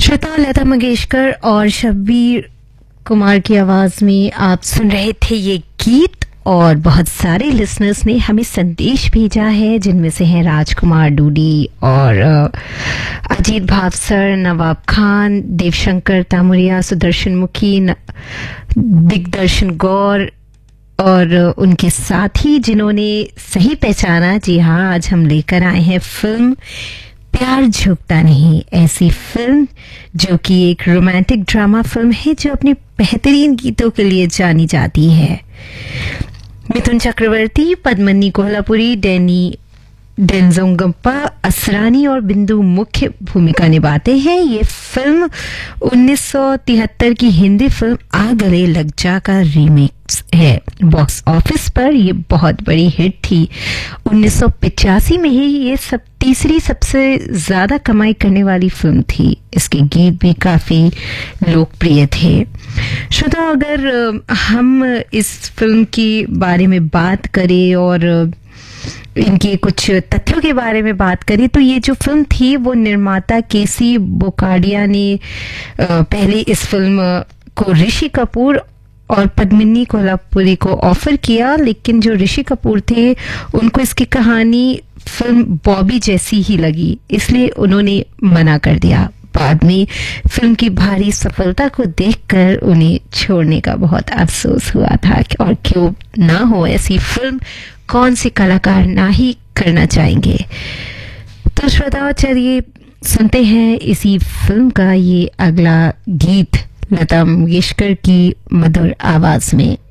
श्रोता, लता मंगेशकर और शब्बीर कुमार की आवाज में आप सुन रहे थे ये गीत। और बहुत सारे लिसनर्स ने हमें संदेश भेजा है, जिनमें से हैं राजकुमार डूडी और अजीत भावसर, नवाब खान, देवशंकर तामुरिया, सुदर्शन मुखी, दिग्दर्शन गौर और उनके साथी जिन्होंने सही पहचाना। जी हाँ, आज हम लेकर आए हैं फिल्म प्यार झुकता नहीं। ऐसी फिल्म जो कि एक रोमांटिक ड्रामा फिल्म है, जो अपने बेहतरीन गीतों के लिए जानी जाती है। मिथुन चक्रवर्ती, पद्मनी कोल्हापुरी, डैनी डेंजोंगप्पा, असरानी और बिंदु मुख्य भूमिका निभाते हैं। ये फिल्म 1973 की हिंदी फिल्म आ गले लग जा का रीमेक है। बॉक्स ऑफिस पर ये बहुत बड़ी हिट थी। 1985 में ही ये तीसरी सबसे ज्यादा कमाई करने वाली फिल्म थी। इसके गीत भी काफी लोकप्रिय थे। श्रोता, अगर हम इस फिल्म के बारे में बात करें और इनके कुछ तथ्यों के बारे में बात करें, तो ये जो फिल्म थी वो निर्माता केसी बोकाडिया ने पहले इस फिल्म को ऋषि कपूर और पद्मिनी कोल्हापुरी को ऑफर किया, लेकिन जो ऋषि कपूर थे उनको इसकी कहानी फिल्म बॉबी जैसी ही लगी, इसलिए उन्होंने मना कर दिया। बाद में फिल्म की भारी सफलता को देखकर उन्हें छोड़ने का बहुत अफसोस हुआ था। और क्यों ना हो, ऐसी फिल्म कौन से कलाकार ना ही करना चाहेंगे। तो श्रोताओ, चलिए सुनते हैं इसी फिल्म का ये अगला गीत लता मंगेशकर की मधुर आवाज में।